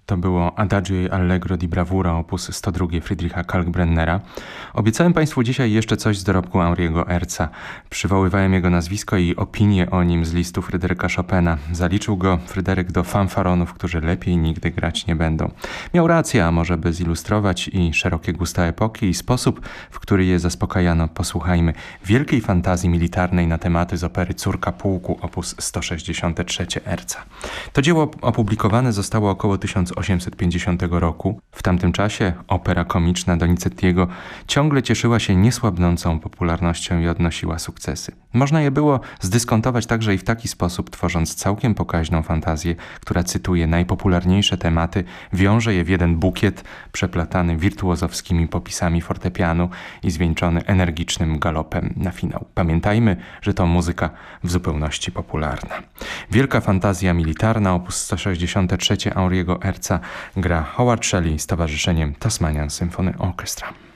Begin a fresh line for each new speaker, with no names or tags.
To było Adagio i Allegro di Bravura op. 102 Friedricha Kalkbrennera. Obiecałem Państwu dzisiaj jeszcze coś z dorobku Henriego Erza. Przywoływałem jego nazwisko i opinię o nim z listu Fryderyka Chopina. Zaliczył go Fryderyk do fanfaronów, którzy lepiej nigdy grać nie będą. Miał rację, a może by zilustrować i szerokie gusta epoki i sposób, w który je zaspokajano, posłuchajmy wielkiej fantazji militarnej na tematy z opery Córka Pułku op. 163 Erza. To dzieło opublikowane zostało około 1850 roku. W tamtym czasie opera komiczna Donizettiego ciągle cieszyła się niesłabnącą popularnością i odnosiła sukcesy. Można je było zdyskontować także i w taki sposób, tworząc całkiem pokaźną fantazję, która cytuje najpopularniejsze tematy, wiąże je w jeden bukiet przeplatany wirtuozowskimi popisami fortepianu i zwieńczony energicznym galopem na finał. Pamiętajmy, że to muzyka w zupełności popularna. Wielka fantazja militarna op. 163 Henriego Erza gra Howard Shelley z towarzyszeniem Tasmanian Symphony Orchestra.